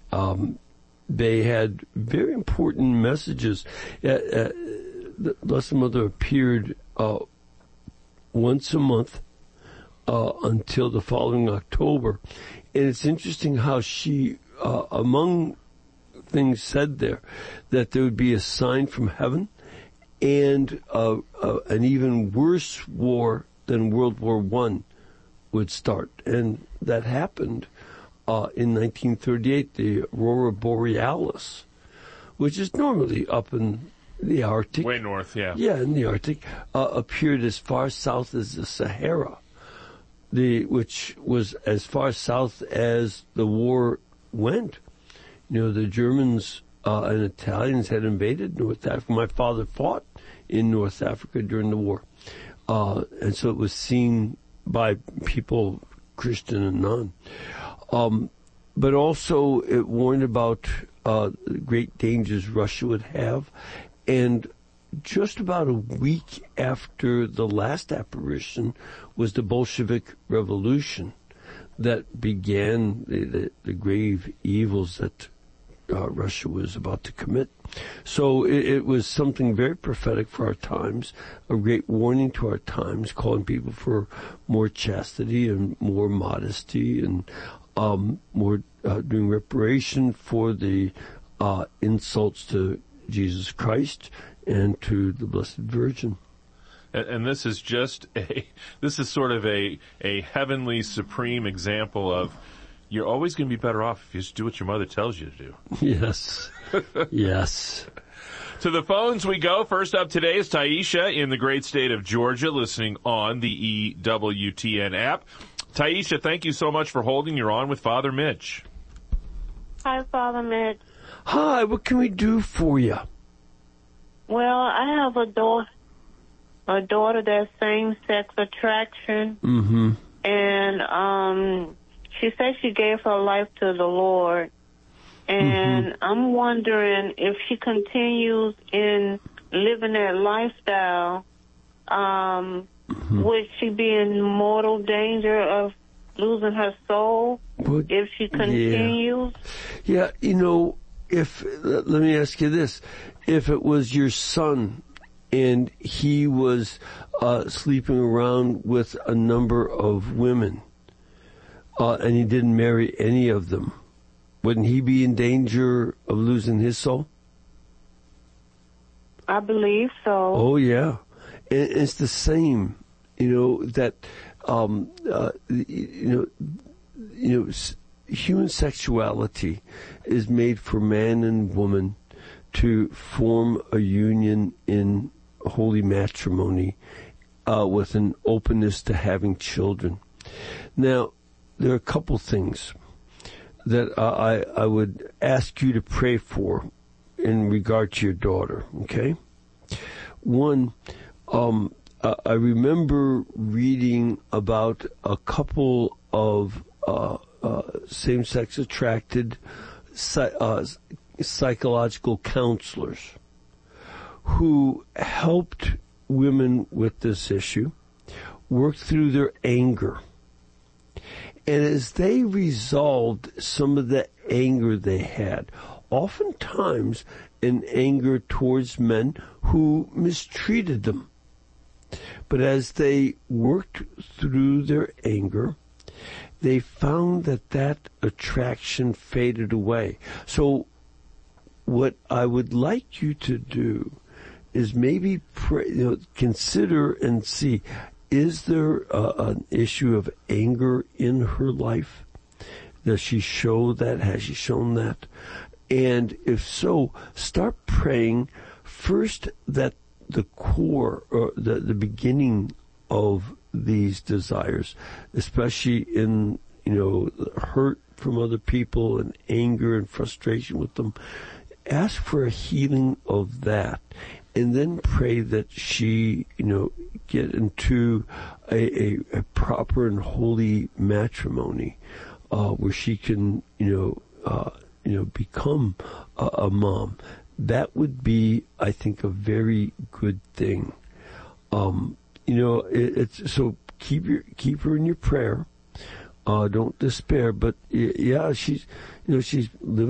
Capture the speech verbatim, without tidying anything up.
um, they had very important messages. Uh, uh, the Blessed Mother appeared uh, once a month uh, until the following October. And it's interesting how she, uh, among things said there, that there would be a sign from heaven and uh, uh, an even worse war than World War One would start. And that happened uh, in nineteen thirty-eight, the Aurora Borealis, which is normally up in the Arctic. Way north, yeah. Yeah, in the Arctic, uh, appeared as far south as the Sahara, the which was as far south as the war went. You know, the Germans uh, and Italians had invaded North Africa. My father fought in North Africa during the war. Uh, and so it was seen by people, Christian and non. Um, but also it warned about uh, the great dangers Russia would have. And just about a week after the last apparition was the Bolshevik Revolution that began the, the, the grave evils that uh, Russia was about to commit. So it, it was something very prophetic for our times, a great warning to our times, calling people for more chastity and more modesty and um, more uh, doing reparation for the uh, insults to Jesus Christ and to the Blessed Virgin. And, and this is just a, this is sort of a, a heavenly supreme example of you're always going to be better off if you just do what your mother tells you to do. Yes. Yes. To the phones we go. First up today is Taisha in the great state of Georgia, listening on the E W T N app. Taisha, thank you so much for holding. You're on with Father Mitch. Hi, Father Mitch. Hi, what can we do for you? Well, I have a daughter, a daughter that's same-sex attraction, Mm-hmm. and um, she says she gave her life to the Lord, and Mm-hmm. I'm wondering if she continues in living that lifestyle, um, Mm-hmm. would she be in mortal danger of losing her soul Would, if she continues? Yeah. yeah, you know, if, let me ask you this. If it was your son and he was uh, sleeping around with a number of women uh, and he didn't marry any of them, wouldn't he be in danger of losing his soul? I believe so. Oh, yeah. And it's the same, you know, that, um, uh, you know, you know, human sexuality is made for man and woman to form a union in holy matrimony uh, with an openness to having children. Now, there are a couple things that I, I would ask you to pray for in regard to your daughter, okay? One, um, I remember reading about a couple of uh, uh, same-sex attracted uh, psychological counselors who helped women with this issue work through their anger. And as they resolved some of the anger they had, oftentimes an anger towards men who mistreated them. But as they worked through their anger, they found that that attraction faded away. So what I would like you to do is maybe pray, you know, consider and see, is there uh, an issue of anger in her life? Does she show that? Has she shown that? And if so, start praying first that the core or the, the beginning of these desires, especially in, you know, hurt from other people and anger and frustration with them, ask for a healing of that. And then pray that she, you know, get into a, a, a proper and holy matrimony, uh, where she can, you know, uh, you know, become a, a mom. That would be, I think, a very good thing. Um, you know, it, it's so keep your keep her in your prayer. Uh, don't despair. But yeah, she's, you know, she's living